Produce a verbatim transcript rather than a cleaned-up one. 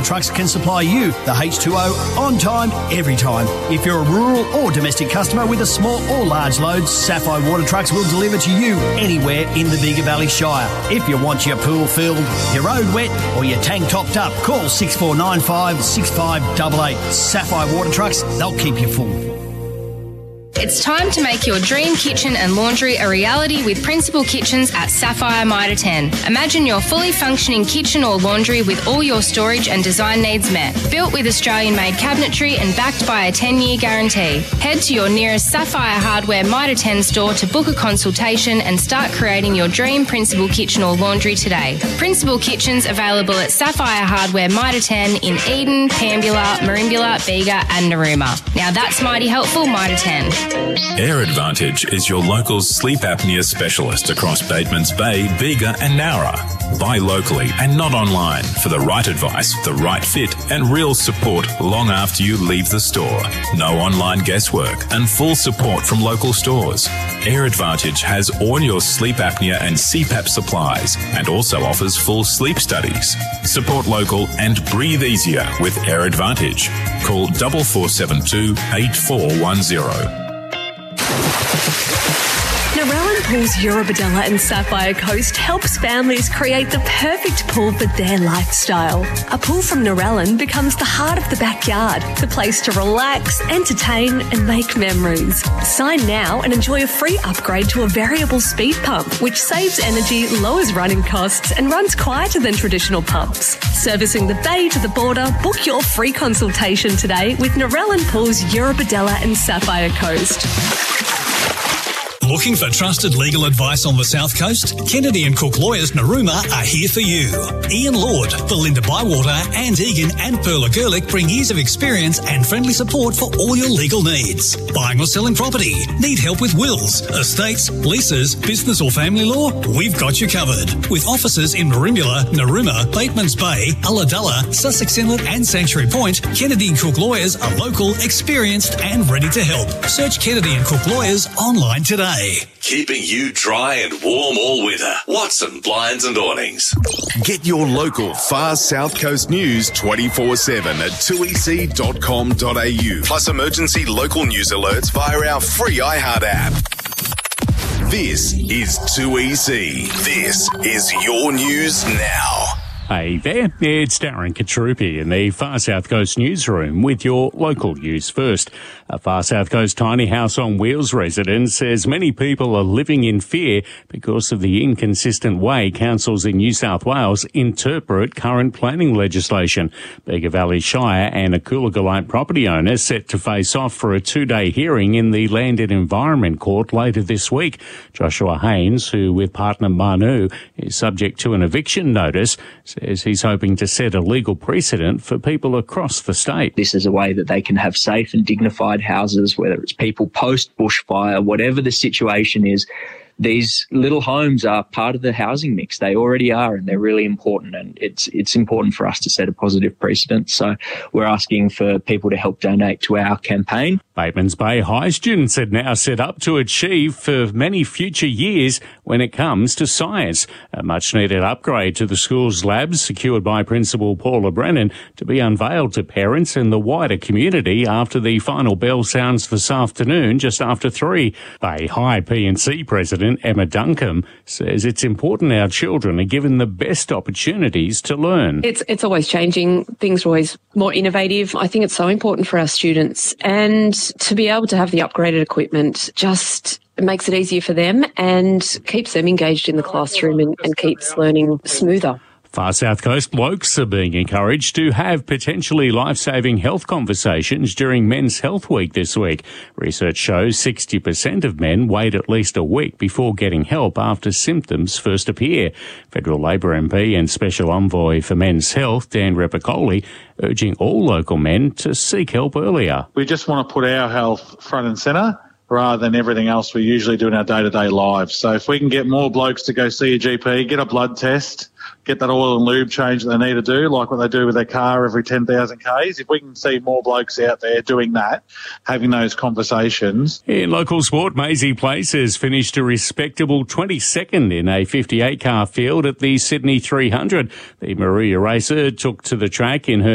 Trucks can supply you the H two O on time, every time. If you're a rural or domestic customer with a small or large load, Sapphire Water Trucks will deliver to you anywhere in the Bega Valley Shire. If you want your pool filled, your road wet or your tank topped up, call six four nine five, six five eight eight. Sapphire Water Trucks, they'll keep you full. It's time to make your dream kitchen and laundry a reality with Principal Kitchens at Sapphire Mitre ten. Imagine your fully functioning kitchen or laundry with all your storage and design needs met. Built with Australian-made cabinetry and backed by a ten-year guarantee. Head to your nearest Sapphire Hardware Mitre ten store to book a consultation and start creating your dream Principal Kitchen or laundry today. Principal Kitchens available at Sapphire Hardware Mitre ten in Eden, Pambula, Merimbula, Bega and Narooma. Now that's mighty helpful, Mitre ten. Air Advantage is your local sleep apnea specialist across Batemans Bay, Bega and Nowra. Buy locally and not online for the right advice, the right fit and real support long after you leave the store. No online guesswork and full support from local stores. Air Advantage has all your sleep apnea and C PAP supplies and also offers full sleep studies. Support local and breathe easier with Air Advantage. Call four four seven two, eight four one zero. Narellan Pools Eurobodalla and Sapphire Coast helps families create the perfect pool for their lifestyle. A pool from Narellan becomes the heart of the backyard, the place to relax, entertain and make memories. Sign now and enjoy a free upgrade to a variable speed pump, which saves energy, lowers running costs and runs quieter than traditional pumps. Servicing the bay to the border, book your free consultation today with Narellan Pools Eurobodalla and Sapphire Coast. Looking for trusted legal advice on the South Coast? Kennedy and Cook Lawyers Narooma are here for you. Ian Lord, Belinda Bywater, Anne Egan and Perla Gerlich bring years of experience and friendly support for all your legal needs. Buying or selling property? Need help with wills, estates, leases, business or family law? We've got you covered. With offices in Merimbula, Narooma, Batemans Bay, Ulladulla, Sussex Inlet and Sanctuary Point, Kennedy and Cook Lawyers are local, experienced and ready to help. Search Kennedy and Cook Lawyers online today. Keeping you dry and warm all winter. Watson Blinds and Awnings. Get your local Far South Coast news twenty-four seven at two e c dot com dot a u. Plus emergency local news alerts via our free iHeart app. This is two E C. This is your news now. Hey there, it's Darren Katrupi in the Far South Coast newsroom with your local news first. A Far South Coast tiny house on wheels resident says many people are living in fear because of the inconsistent way councils in New South Wales interpret current planning legislation. Bega Valley Shire and a Coolagolite property owner set to face off for a two-day hearing in the Land and Environment Court later this week. Joshua Haynes, who with partner Manu is subject to an eviction notice, says he's hoping to set a legal precedent for people across the state. This is a way that they can have safe and dignified houses, whether it's people post bushfire, whatever the situation is. These little homes are part of the housing mix. They already are, and they're really important. And it's it's important for us to set a positive precedent. So we're asking for people to help donate to our campaign. Batemans Bay High students are now set up to achieve for many future years when it comes to science. A much-needed upgrade to the school's labs, secured by Principal Paula Brennan, to be unveiled to parents and the wider community after the final bell sounds this afternoon, just after three. Bay High P and C President Emma Duncombe says it's important our children are given the best opportunities to learn. It's it's always changing. Things are always more innovative. I think it's so important for our students, and to be able to have the upgraded equipment just makes it easier for them and keeps them engaged in the classroom and, and keeps learning smoother. Far South Coast blokes are being encouraged to have potentially life-saving health conversations during Men's Health Week this week. Research shows sixty percent of men wait at least a week before getting help after symptoms first appear. Federal Labor M P and Special Envoy for Men's Health, Dan Repicoli, urging all local men to seek help earlier. We just want to put our health front and centre rather than everything else we usually do in our day-to-day lives. So if we can get more blokes to go see a G P, get a blood test, get that oil and lube change that they need to do, like what they do with their car every ten thousand kays. If we can see more blokes out there doing that, having those conversations. In local sport, Maisie Place has finished a respectable twenty-second in a fifty-eight car field at the Sydney three hundred. The Maria racer took to the track in her